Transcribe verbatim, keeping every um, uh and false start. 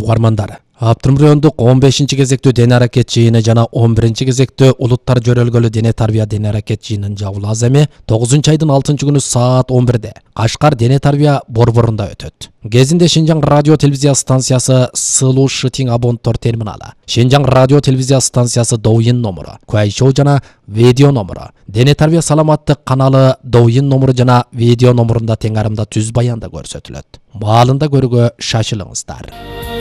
угармандар. Аптырым райондук он бешинчи кезектүү дене аракет жыйыны жана он биринчи кезектүү улуттар жөрөлгөлү дене тарбия дене аракет жыйынын жабылуу аземи тогузунчу айдын алтынчы күнү саат он бирде Кашкар дене тарбия борборунда өтөт. Кезинде Шинжаң радио телевизия станциясы Сылуу Шытиң абонттор терминалы, Шинжаң радио телевизия станциясы Доуин номуру, Куайшоу жана видео номуру, дене тарбия саламаттык каналы Доуин номуру жана видео номурунда тең арымда түз баянда көрсөтүлөт. Маалында көрүүгө шашылыңыздар.